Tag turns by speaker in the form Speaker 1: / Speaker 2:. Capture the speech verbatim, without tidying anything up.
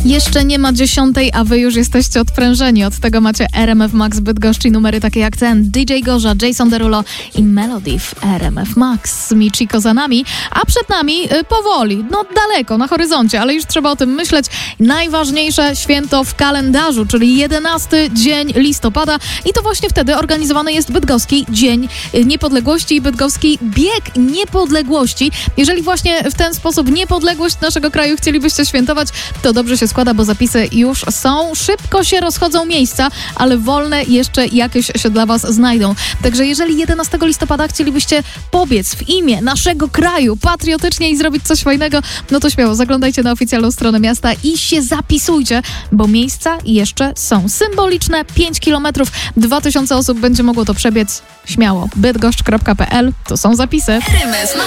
Speaker 1: Jeszcze nie ma dziesiątej, a wy już jesteście odprężeni. Od tego macie R M F Max Bydgoszcz i numery takie jak ten D J Gorza, Jason Derulo i Melody w R M F Max. Michiko za nami, a przed nami y, powoli, no daleko, na horyzoncie, ale już trzeba o tym myśleć. Najważniejsze święto w kalendarzu, czyli jedenasty dzień listopada i to właśnie wtedy organizowany jest Bydgoski Dzień Niepodległości i Bydgoski Bieg Niepodległości. Jeżeli właśnie w ten sposób niepodległość naszego kraju chcielibyście świętować, to dobrze się składa, bo zapisy już są. Szybko się rozchodzą miejsca, ale wolne jeszcze jakieś się dla was znajdą. Także jeżeli jedenastego listopada chcielibyście pobiec w imię naszego kraju patriotycznie i zrobić coś fajnego, no to śmiało zaglądajcie na oficjalną stronę miasta i się zapisujcie, bo miejsca jeszcze są symboliczne. pięć kilometrów, dwa tysiące osób będzie mogło to przebiec. Śmiało. bydgoszcz kropka p l, to są zapisy.
Speaker 2: R M F